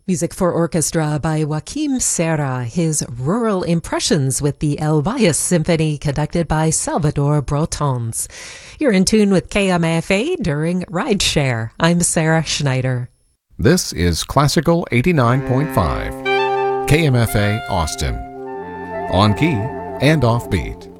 Music for orchestra by Joaquim Serra, his rural impressions with the El Valles Symphony conducted by Salvador Brotons. You're in tune with KMFA during Rideshare. I'm Sarah Schneider. This is Classical 89.5, KMFA Austin. On key and offbeat.